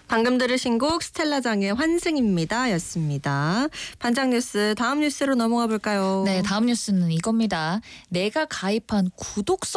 방금 들으신 곡 스텔라장의 환승입니다 였습니다. 반장 뉴스 다음 뉴스로 넘어가 볼까요? 네, 다음 뉴스는 이겁니다. 내가 가입한 구독